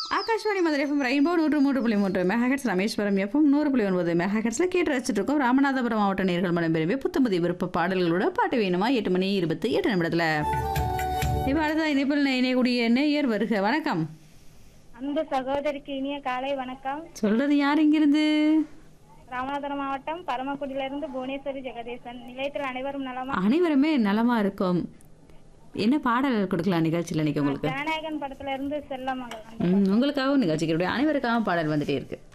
Akashvani Madurai FM rainbow 103.3 megahertz, Rameswaram FM 100.9 மெகாஹெட்ஸில் கேட்டு ரசிச்சுட்டு இருக்கோம். ராமநாதபுரம் மாவட்ட நேர்கள் மனம் பெருமை புத்தம்பதி விருப்ப பாடல்களோட பாட்டு வேணுமா 8 மணி 28 நிமிடத்தில். இப்போ அடுத்த இணைப்பில் இணையக்கூடிய நேயர் வருக. வணக்கம். அன்பு சகோதரிக்கு இனிய காலை வணக்கம். சொல்றது யார் இங்கிருந்து? ராமநாதபுரம் மாவட்டம் பரமக்குடியிலிருந்து புவனேஸ்வரி ஜெகதீசன். நிலையத்தில் அனைவரும் நலமா? அனைவருமே நலமா இருக்கும். என்ன பாடல் கொடுக்கலாம் நிகழ்ச்சியில் இன்னைக்கு உங்களுக்கு? ஜனநாயகன் படத்துல இருந்து செல்ல மகள். உங்களுக்காகவும் நிகழ்ச்சிகளுடைய அனைவருக்காகவும் பாடல் வந்துட்டே இருக்கு.